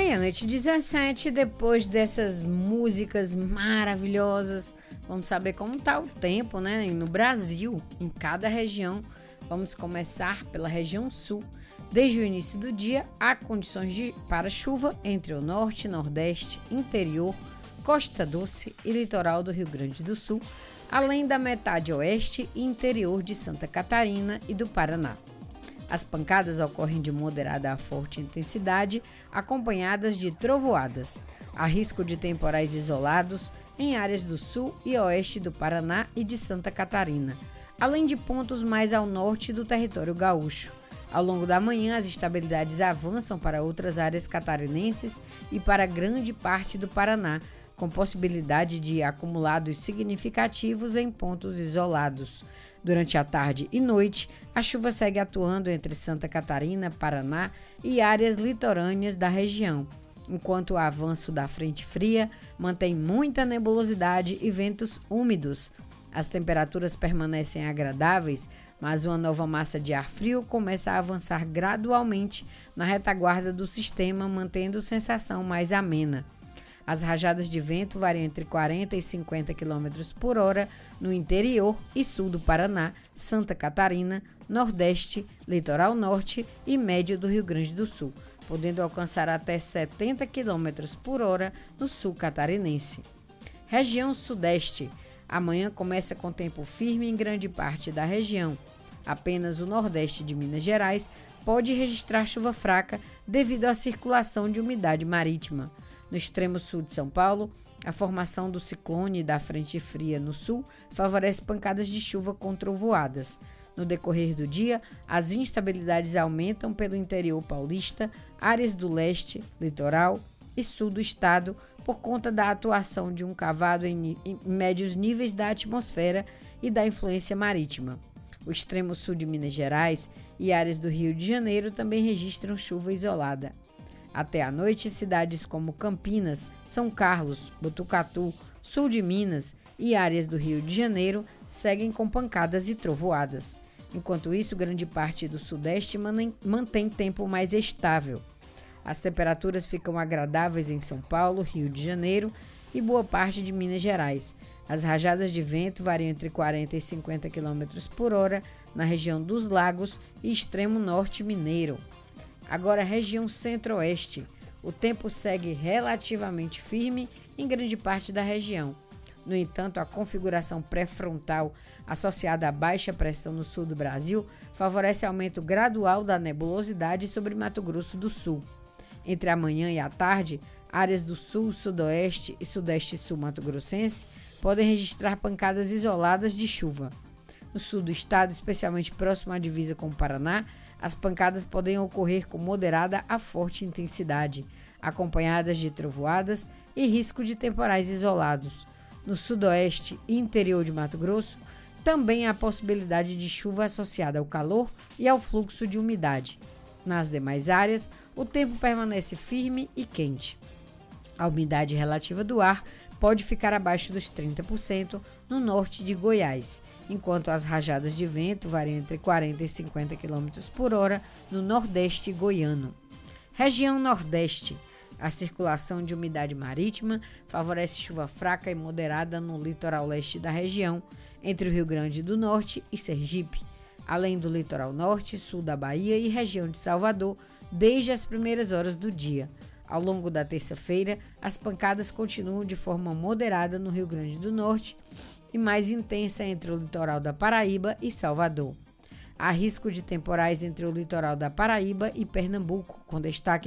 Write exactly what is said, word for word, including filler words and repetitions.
Meia-noite e dezessete, depois dessas músicas maravilhosas, vamos saber como está o tempo, né? No Brasil, em cada região. Vamos começar pela região sul. Desde o início do dia, há condições de, para chuva entre o norte, nordeste, interior, Costa Doce e litoral do Rio Grande do Sul, além da metade oeste e interior de Santa Catarina e do Paraná. As pancadas ocorrem de moderada a forte intensidade, acompanhadas de trovoadas. Há risco de temporais isolados em áreas do sul e oeste do Paraná e de Santa Catarina, além de pontos mais ao norte do território gaúcho. Ao longo da manhã, as instabilidades avançam para outras áreas catarinenses e para grande parte do Paraná, com possibilidade de acumulados significativos em pontos isolados. Durante a tarde e noite, a chuva segue atuando entre Santa Catarina, Paraná e áreas litorâneas da região, enquanto o avanço da frente fria mantém muita nebulosidade e ventos úmidos. As temperaturas permanecem agradáveis, mas uma nova massa de ar frio começa a avançar gradualmente na retaguarda do sistema, mantendo sensação mais amena. As rajadas de vento variam entre quarenta e cinquenta quilômetros por hora no interior e sul do Paraná, Santa Catarina, Nordeste, Litoral Norte e médio do Rio Grande do Sul, podendo alcançar até setenta quilômetros por hora no sul catarinense. Região Sudeste. Amanhã começa com tempo firme em grande parte da região. Apenas o Nordeste de Minas Gerais pode registrar chuva fraca devido à circulação de umidade marítima. No extremo sul de São Paulo, a formação do ciclone e da frente fria no sul favorece pancadas de chuva com trovoadas. No decorrer do dia, as instabilidades aumentam pelo interior paulista, áreas do leste, litoral e sul do estado, por conta da atuação de um cavado em, em médios níveis da atmosfera e da influência marítima. O extremo sul de Minas Gerais e áreas do Rio de Janeiro também registram chuva isolada. Até à noite, cidades como Campinas, São Carlos, Botucatu, sul de Minas e áreas do Rio de Janeiro seguem com pancadas e trovoadas. Enquanto isso, grande parte do sudeste mantém tempo mais estável. As temperaturas ficam agradáveis em São Paulo, Rio de Janeiro e boa parte de Minas Gerais. As rajadas de vento variam entre quarenta e cinquenta quilômetros por hora na região dos Lagos e extremo norte mineiro. Agora, região centro-oeste. O tempo segue relativamente firme em grande parte da região. No entanto, a configuração pré-frontal associada à baixa pressão no sul do Brasil favorece aumento gradual da nebulosidade sobre Mato Grosso do Sul. Entre a manhã e a tarde, áreas do sul, sudoeste e sudeste sul mato-grossense podem registrar pancadas isoladas de chuva. No sul do estado, especialmente próximo à divisa com o Paraná, as pancadas podem ocorrer com moderada a forte intensidade, acompanhadas de trovoadas e risco de temporais isolados. No sudoeste e interior de Mato Grosso, também há possibilidade de chuva associada ao calor e ao fluxo de umidade. Nas demais áreas, o tempo permanece firme e quente. A umidade relativa do ar pode ficar abaixo dos trinta por cento no norte de Goiás, enquanto as rajadas de vento variam entre quarenta e cinquenta quilômetros por hora no nordeste goiano. Região Nordeste. A circulação de umidade marítima favorece chuva fraca e moderada no litoral leste da região, entre o Rio Grande do Norte e Sergipe, além do litoral norte e sul da Bahia e região de Salvador, desde as primeiras horas do dia. Ao longo da terça-feira, as pancadas continuam de forma moderada no Rio Grande do Norte e mais intensa entre o litoral da Paraíba e Salvador. Há risco de temporais entre o litoral da Paraíba e Pernambuco, com destaque